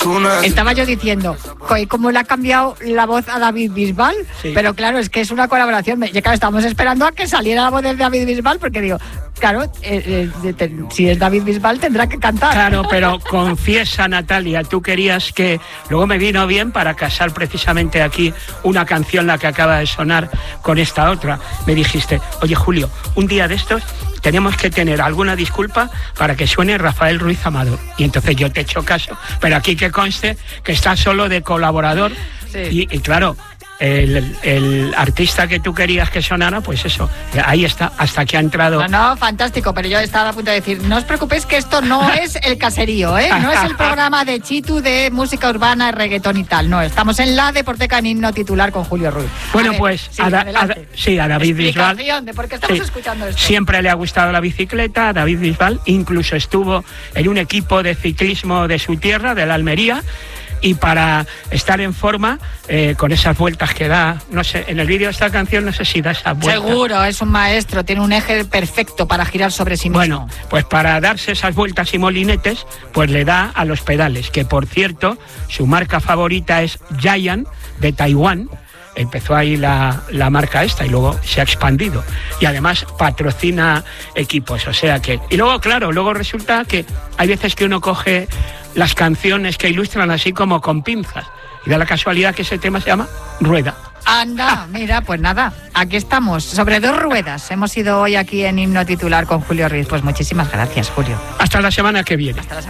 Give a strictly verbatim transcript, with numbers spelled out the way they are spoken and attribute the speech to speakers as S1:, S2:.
S1: Estaba yo diciendo, ¿cómo le ha cambiado la voz a David Bisbal? Sí. Pero claro, es que es una colaboración. Ya claro, estamos esperando a que saliera la voz de David Bisbal, porque digo, claro, eh, eh, te, si es David Bisbal tendrá que cantar.
S2: Claro, pero confiesa, Natalia, tú querías que... Luego me vino bien para casar precisamente aquí una canción, la que acaba de sonar, con esta otra. Me dijiste, oye, Julio, un día de estos tenemos que tener alguna disculpa para que suene Rafael Ruiz Amador. Y entonces yo te echo caso, pero aquí que conste que está solo de colaborador. Sí. Y, y claro... El, el artista que tú querías que sonara, pues eso, ahí está, hasta que ha entrado.
S1: No, no, fantástico, pero yo estaba a punto de decir, no os preocupéis que esto no es el caserío, ¿eh? No es el programa de Chitu de música urbana, reggaetón y tal, no, estamos en la Deporteca en Himno Titular con Julio Ruiz.
S2: Bueno,
S1: ver,
S2: pues
S1: sí,
S2: a, da, a, sí, a David Bisbal.
S1: ¿De por qué estamos
S2: sí,
S1: escuchando esto?
S2: Siempre le ha gustado la bicicleta, a David Bisbal, incluso estuvo en un equipo de ciclismo de su tierra, de la Almería. Y para estar en forma, eh, con esas vueltas que da, no sé, en el vídeo de esta canción no sé si da esas vueltas.
S1: Seguro, es un maestro, tiene un eje perfecto para girar sobre sí mismo.
S2: Bueno, pues para darse esas vueltas y molinetes, pues le da a los pedales, que por cierto, su marca favorita es Giant, de Taiwán. Empezó ahí la, la marca esta y luego se ha expandido. Y además patrocina equipos, o sea que... Y luego, claro, luego resulta que hay veces que uno coge las canciones que ilustran así como con pinzas. Y da la casualidad que ese tema se llama Rueda.
S1: Anda, mira, pues nada, aquí estamos, sobre dos ruedas. Hemos ido hoy aquí en Himno Titular con Julio Ruiz. Pues muchísimas gracias, Julio.
S2: Hasta la semana que viene. Hasta la